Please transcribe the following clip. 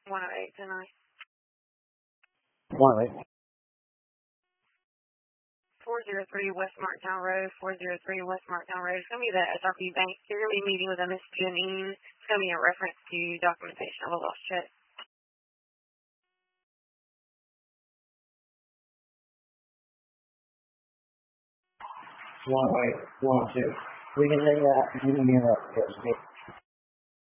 108 tonight. 108. 403 West Marktown Road, 403 West Marktown Road. It's going to be the SRP Bank. You're going to be meeting with Miss Janine. It's going to be in reference to documentation of a lost check. 108, 102. We can hang that. You can get up.